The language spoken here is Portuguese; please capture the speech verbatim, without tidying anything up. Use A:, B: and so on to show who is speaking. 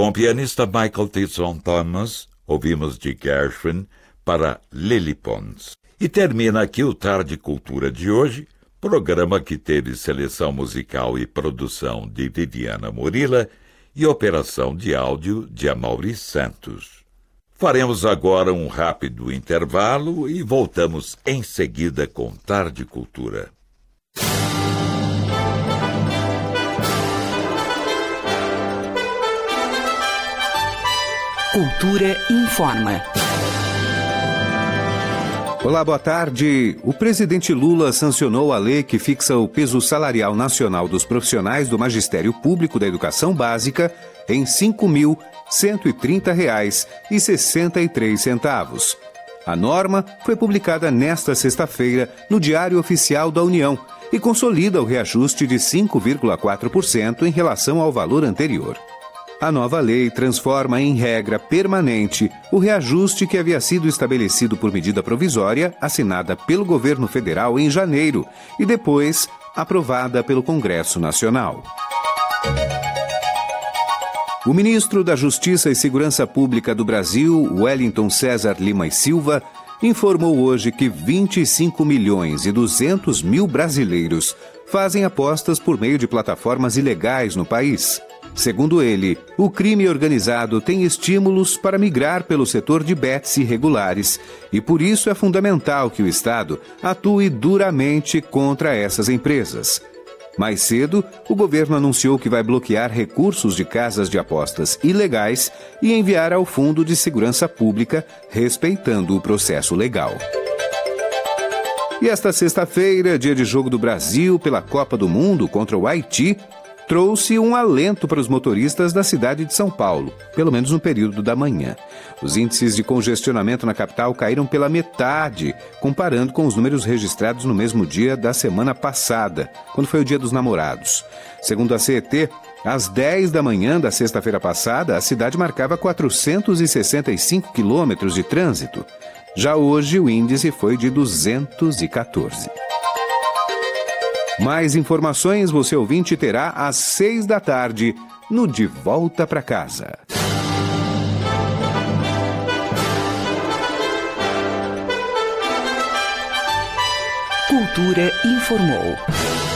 A: Com o pianista Michael Tilson Thomas, ouvimos de Gershwin para Lily Pons. E termina aqui o Tarde Cultura de hoje, programa que teve seleção musical e produção de Viviana Murila e operação de áudio de Amaury Santos. Faremos agora um rápido intervalo e voltamos em seguida com Tarde Cultura.
B: Cultura informa.
C: Olá, boa tarde. O presidente Lula sancionou a lei que fixa o piso salarial nacional dos profissionais do Magistério Público da Educação Básica em cinco mil cento e trinta reais e sessenta e três centavos. A norma foi publicada nesta sexta-feira no Diário Oficial da União e consolida o reajuste de cinco vírgula quatro por cento em relação ao valor anterior. A nova lei transforma em regra permanente o reajuste que havia sido estabelecido por medida provisória assinada pelo governo federal em janeiro e depois aprovada pelo Congresso Nacional. O ministro da Justiça e Segurança Pública do Brasil, Wellington César Lima e Silva, informou hoje que vinte e cinco milhões e duzentos mil brasileiros fazem apostas por meio de plataformas ilegais no país. Segundo ele, o crime organizado tem estímulos para migrar pelo setor de bets irregulares e por isso é fundamental que o Estado atue duramente contra essas empresas. Mais cedo, o governo anunciou que vai bloquear recursos de casas de apostas ilegais e enviar ao Fundo de Segurança Pública, respeitando o processo legal. E esta sexta-feira, dia de jogo do Brasil pela Copa do Mundo contra o Haiti, trouxe um alento para os motoristas da cidade de São Paulo, pelo menos no período da manhã. Os índices de congestionamento na capital caíram pela metade, comparando com os números registrados no mesmo dia da semana passada, quando foi o Dia dos Namorados. Segundo a C E T, às dez da manhã da sexta-feira passada, a cidade marcava quatrocentos e sessenta e cinco quilômetros de trânsito. Já hoje, o índice foi de duzentos e quatorze. Mais informações você ouvinte terá às seis da tarde no De Volta para Casa.
B: Cultura informou.